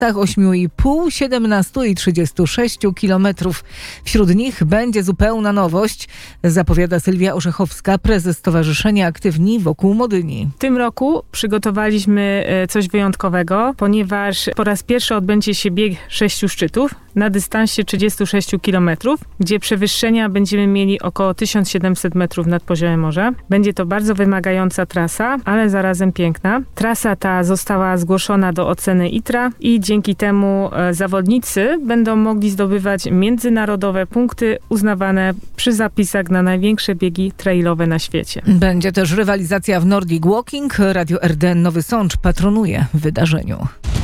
8,5, 17 i 36 kilometrów. Wśród nich będzie zupełna nowość, zapowiada Sylwia Orzechowska, prezes Stowarzyszenia Aktywni wokół Modyni. W tym roku przygotowaliśmy coś wyjątkowego, ponieważ po raz pierwszy odbędzie się bieg 6 szczytów na dystansie 36 km, gdzie przewyższenia będziemy mieli około 1700 metrów nad poziomem morza. Będzie to bardzo wymagająca trasa, ale zarazem piękna. Trasa ta została zgłoszona do oceny ITRA i dzięki temu zawodnicy będą mogli zdobywać międzynarodowe punkty uznawane przy zapisach na największe biegi trailowe na świecie. Będzie też rywalizacja w Nordic Walking. Radio RDN Nowy Sącz patronuje wydarzeniu.